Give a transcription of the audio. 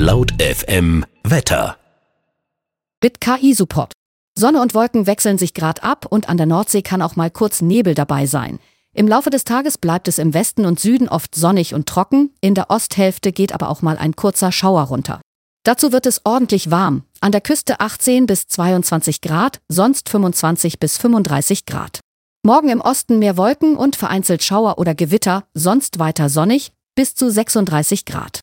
Laut FM Wetter. Mit KI-Support. Sonne und Wolken wechseln sich grad ab und an der Nordsee kann auch mal kurz Nebel dabei sein. Im Laufe des Tages bleibt es im Westen und Süden oft sonnig und trocken, in der Osthälfte geht aber auch mal ein kurzer Schauer runter. Dazu wird es ordentlich warm, an der Küste 18 bis 22 Grad, sonst 25 bis 35 Grad. Morgen im Osten mehr Wolken und vereinzelt Schauer oder Gewitter, sonst weiter sonnig, bis zu 36 Grad.